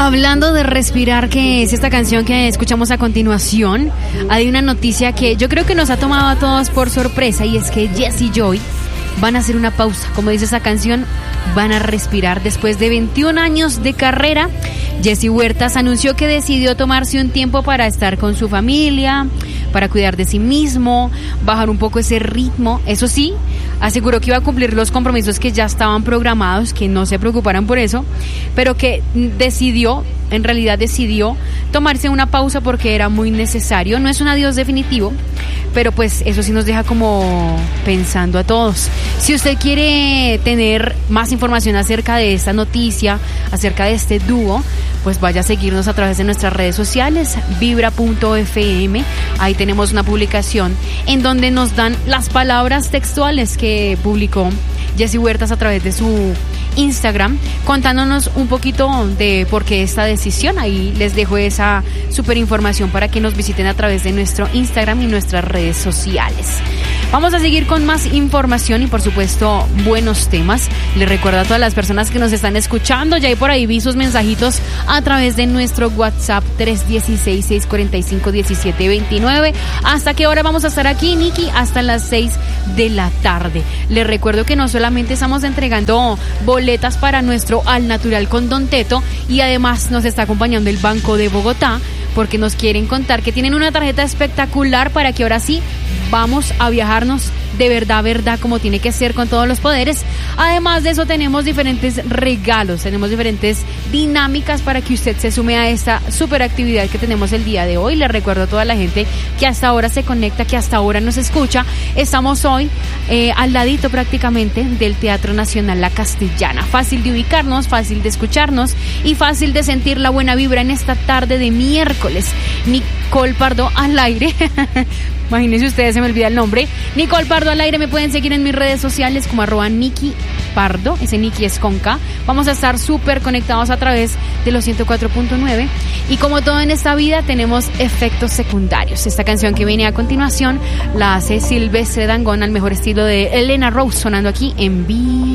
Hablando de respirar, que es esta canción que escuchamos a continuación, hay una noticia que yo creo que nos ha tomado a todos por sorpresa, y es que Jess y Joy van a hacer una pausa. Como dice esa canción, van a respirar. Después de 21 años de carrera, Jesse Huertas anunció que decidió tomarse un tiempo para estar con su familia, para cuidar de sí mismo, bajar un poco ese ritmo. Eso sí, aseguró que iba a cumplir los compromisos que ya estaban programados, que no se preocuparan por eso, pero que en realidad decidió tomarse una pausa porque era muy necesario. No es un adiós definitivo, pero pues eso sí nos deja como pensando a todos. Si usted quiere tener más información acerca de esta noticia, acerca de este dúo, pues vaya a seguirnos a través de nuestras redes sociales, vibra.fm. Ahí tenemos una publicación en donde nos dan las palabras textuales que publicó Jesse Huertas a través de su Instagram, contándonos un poquito de por qué esta decisión. Ahí les dejo esa súper información para que nos visiten a través de nuestro Instagram y nuestras redes sociales. Vamos a seguir con más información y por supuesto buenos temas. Les recuerdo a todas las personas que nos están escuchando, ya por ahí vi sus mensajitos a través de nuestro WhatsApp 316-645-1729. ¿Hasta qué hora vamos a estar aquí, Nikki? Hasta las 6 de la tarde. Les recuerdo que no solamente estamos entregando boletas para nuestro Al Natural con Don Teto, y además nos está acompañando el Banco de Bogotá, porque nos quieren contar que tienen una tarjeta espectacular para que ahora sí vamos a viajarnos de verdad, como tiene que ser, con todos los poderes. Además de eso, tenemos diferentes regalos, tenemos diferentes dinámicas para que usted se sume a esta super actividad que tenemos el día de hoy. Les recuerdo a toda la gente que hasta ahora se conecta, que hasta ahora nos escucha. Estamos hoy al ladito prácticamente del Teatro Nacional La Castellana. Fácil de ubicarnos, fácil de escucharnos y fácil de sentir la buena vibra en esta tarde de miércoles. Nicole Pardo al aire. Imagínense ustedes, se me olvida el nombre. Nicole Pardo al aire. Me pueden seguir en mis redes sociales como @Niki Pardo. Ese Niki es con K. Vamos a estar súper conectados a través de los 104.9. Y como todo en esta vida, tenemos efectos secundarios. Esta canción que viene a continuación la hace Silvestre Dangond al mejor estilo de Elena Rose, sonando aquí en Viva.